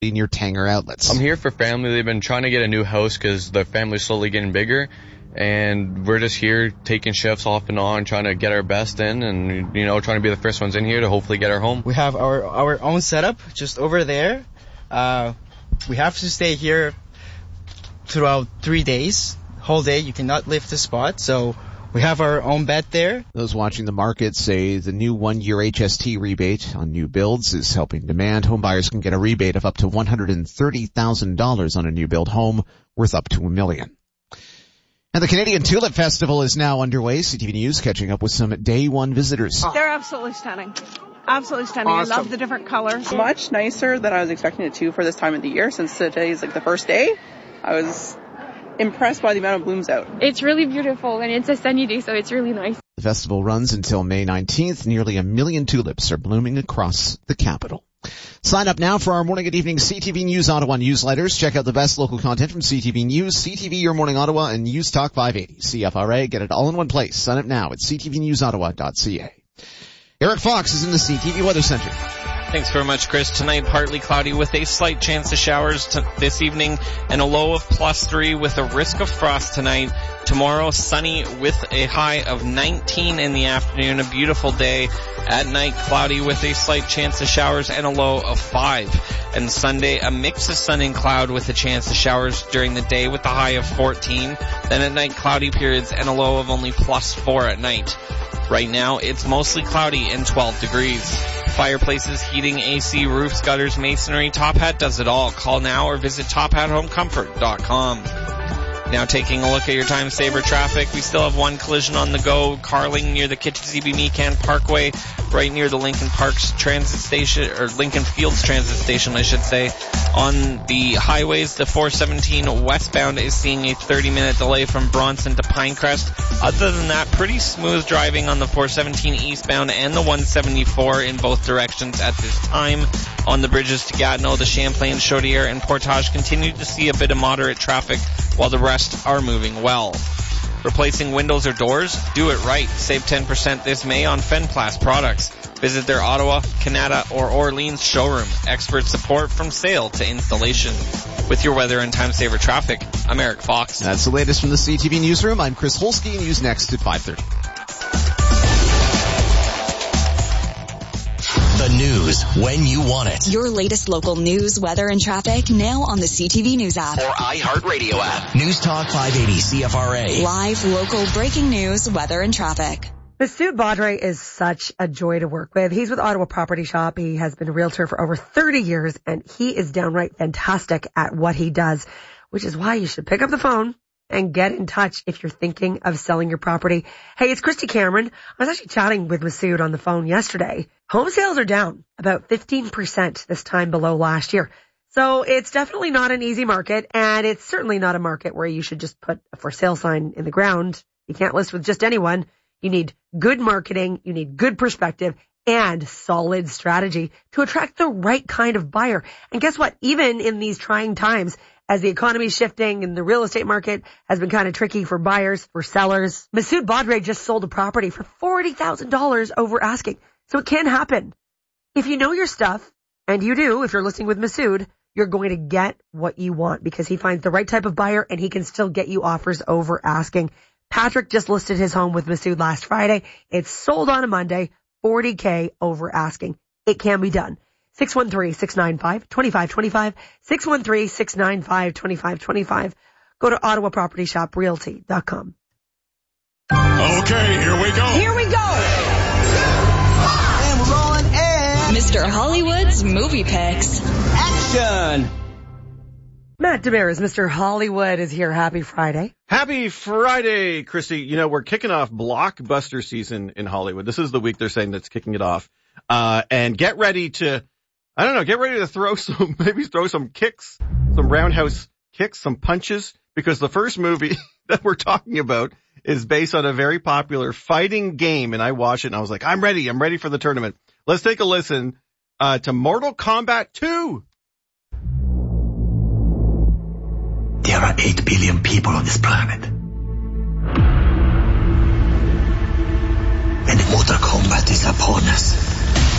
in your Tanger outlets. I'm here for family. They've been trying to get a new house because the family's slowly getting bigger. And we're just here taking shifts off and on, trying to get our best in and, trying to be the first ones in here to hopefully get our home. We have our own setup just over there. We have to stay here throughout 3 days. Whole day, you cannot leave the spot. So we have our own bed there. Those watching the market say the new 1-year HST rebate on new builds is helping demand. Home buyers can get a rebate of up to $130,000 on a new build home worth up to $1 million. And the Canadian Tulip Festival is now underway. CTV News catching up with some day one visitors. They're absolutely stunning. Absolutely stunning. Awesome. I love the different colors. Much nicer than I was expecting it to for this time of the year, since today is the first day. I was impressed by the amount of blooms out. It's really beautiful and it's a sunny day, so it's really nice. The festival runs until May 19th. Nearly 1 million tulips are blooming across the capital. Sign up now for our morning and evening CTV News Ottawa newsletters. Check out the best local content from CTV News, CTV Your Morning Ottawa, and News Talk 580. CFRA, get it all in one place. Sign up now at ctvnewsottawa.ca. Eric Fox is in the CTV Weather Center. Thanks very much, Chris. Tonight, partly cloudy with a slight chance of showers this evening and a low of +3 with a risk of frost tonight. Tomorrow, sunny with a high of 19 in the afternoon. A beautiful day. At night, cloudy with a slight chance of showers and a low of 5. And Sunday, a mix of sun and cloud with a chance of showers during the day with a high of 14. Then at night, cloudy periods and a low of only +4 at night. Right now, it's mostly cloudy and 12 degrees. Fireplaces, heating, AC, roofs, gutters, masonry, Top Hat does it all. Call now or visit tophatohomecomfort.com. Now taking a look at your time saver traffic, we still have one collision on the go. Carling near the Kitchissippi Mecan Parkway, right near the Lincoln Parks transit station, or Lincoln Fields transit station, I should say. On the highways, the 417 westbound is seeing a 30-minute delay from Bronson to Pinecrest. Other than that, pretty smooth driving on the 417 eastbound and the 174 in both directions at this time. On the bridges to Gatineau, the Champlain, Chaudière, and Portage continue to see a bit of moderate traffic, while the rest are moving well. Replacing windows or doors? Do it right. Save 10% this May on Fenplast products. Visit their Ottawa, Canada, or Orleans showroom. Expert support from sale to installation. With your weather and time saver traffic, I'm Eric Fox. That's the latest from the CTV Newsroom. I'm Chris Holsky. News next at 5:30. The news when you want it. Your latest local news, weather, and traffic now on the CTV News app. Or iHeartRadio app. News Talk 580 CFRA. Live, local, breaking news, weather, and traffic. Masood Badre is such a joy to work with. He's with Ottawa Property Shop. He has been a realtor for over 30 years, and he is downright fantastic at what he does, which is why you should pick up the phone and get in touch if you're thinking of selling your property. Hey, it's Christy Cameron. I was actually chatting with Masood on the phone yesterday. Home sales are down about 15% this time below last year. So it's definitely not an easy market, and it's certainly not a market where you should just put a for sale sign in the ground. You can't list with just anyone. You need good marketing, you need good perspective, and solid strategy to attract the right kind of buyer. And guess what? Even in these trying times, as the economy is shifting and the real estate market has been kind of tricky for buyers, for sellers, Masood Badre just sold a property for $40,000 over asking. So it can happen. If you know your stuff, and you do, if you're listening with Masood, you're going to get what you want because he finds the right type of buyer and he can still get you offers over asking. Patrick just listed his home with Masood last Friday. It's sold on a Monday, $40K over asking. It can be done. 613-695-2525, 613-695-2525. Go to OttawaPropertyShopRealty.com. Okay, here we go. Here we go. And we're rolling in. Mr. Hollywood's Movie Picks. Action. Matt Demers, Mr. Hollywood is here. Happy Friday. Happy Friday, Christy. You know, we're kicking off blockbuster season in Hollywood. This is the week they're saying that's kicking it off. And get ready to throw some kicks, some roundhouse kicks, some punches, because the first movie that we're talking about is based on a very popular fighting game. And I watched it and I was like, I'm ready for the tournament. Let's take a listen, to Mortal Kombat 2. There are 8 billion people on this planet. And Mortal Kombat is upon us.